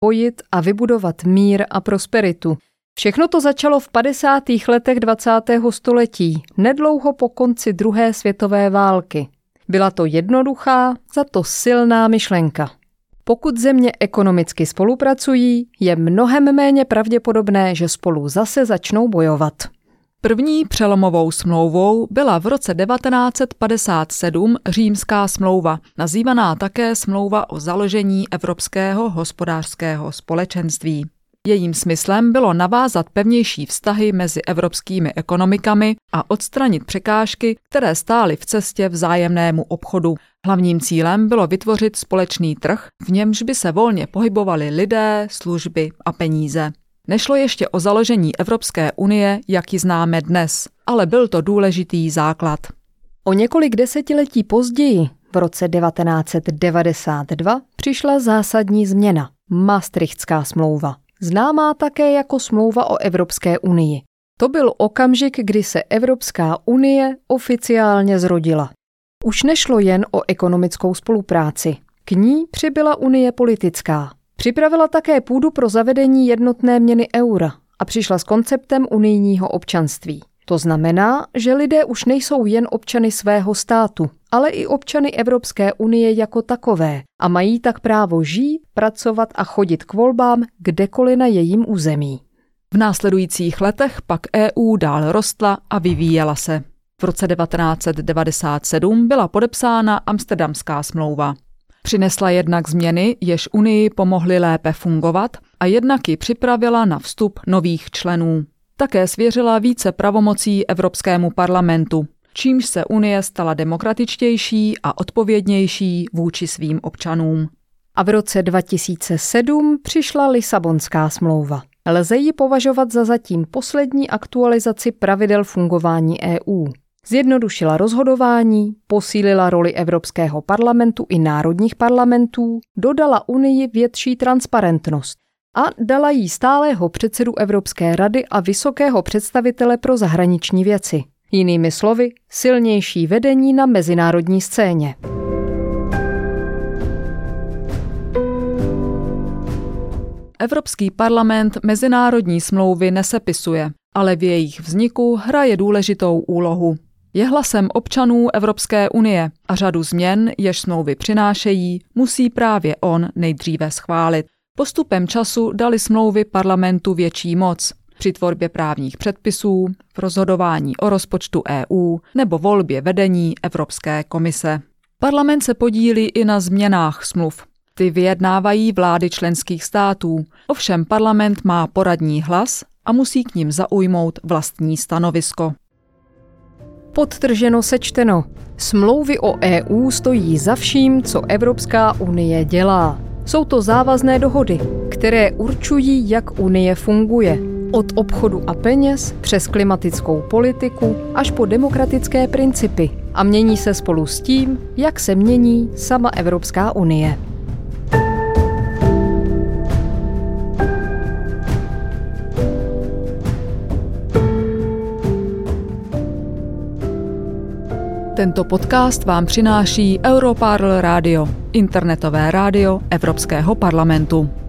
spojit a vybudovat mír a prosperitu. Všechno to začalo v 50. letech 20. století, nedlouho po konci druhé světové války. Byla to jednoduchá, za to silná myšlenka. Pokud země ekonomicky spolupracují, je mnohem méně pravděpodobné, že spolu zase začnou bojovat. První přelomovou smlouvou byla v roce 1957 Římská smlouva, nazývaná také Smlouva o založení Evropského hospodářského společenství. Jejím smyslem bylo navázat pevnější vztahy mezi evropskými ekonomikami a odstranit překážky, které stály v cestě vzájemnému obchodu. Hlavním cílem bylo vytvořit společný trh, v němž by se volně pohybovali lidé, služby a peníze. Nešlo ještě o založení Evropské unie, jak ji známe dnes, ale byl to důležitý základ. O několik desetiletí později, v roce 1992, přišla zásadní změna – Maastrichtská smlouva, známá také jako Smlouva o Evropské unii. To byl okamžik, kdy se Evropská unie oficiálně zrodila. Už nešlo jen o ekonomickou spolupráci. K ní přibyla unie politická. Připravila také půdu pro zavedení jednotné měny eura a přišla s konceptem unijního občanství. To znamená, že lidé už nejsou jen občany svého státu, ale i občany Evropské unie jako takové a mají tak právo žít, pracovat a chodit k volbám kdekoliv na jejím území. V následujících letech pak EU dál rostla a vyvíjela se. V roce 1997 byla podepsána Amsterdamská smlouva. Přinesla jednak změny, jež Unii pomohly lépe fungovat, a jednak ji připravila na vstup nových členů. Také svěřila více pravomocí Evropskému parlamentu, čímž se Unie stala demokratičtější a odpovědnější vůči svým občanům. A v roce 2007 přišla Lisabonská smlouva. Lze ji považovat za zatím poslední aktualizaci pravidel fungování EU. Zjednodušila rozhodování, posílila roli Evropského parlamentu i národních parlamentů, dodala Unii větší transparentnost a dala jí stálého předsedu Evropské rady a vysokého představitele pro zahraniční věci. Jinými slovy, silnější vedení na mezinárodní scéně. Evropský parlament mezinárodní smlouvy nesepisuje, ale v jejich vzniku hraje důležitou úlohu. Je hlasem občanů Evropské unie a řadu změn, jež smlouvy přinášejí, musí právě on nejdříve schválit. Postupem času dali smlouvy parlamentu větší moc při tvorbě právních předpisů, v rozhodování o rozpočtu EU nebo volbě vedení Evropské komise. Parlament se podílí i na změnách smluv. Ty vyjednávají vlády členských států, ovšem parlament má poradní hlas a musí k nim zaujmout vlastní stanovisko. Podtrženo sečteno, smlouvy o EU stojí za vším, co Evropská unie dělá. Jsou to závazné dohody, které určují, jak Unie funguje. Od obchodu a peněz přes klimatickou politiku až po demokratické principy a mění se spolu s tím, jak se mění sama Evropská unie. Tento podcast vám přináší Europarl Radio, internetové rádio Evropského parlamentu.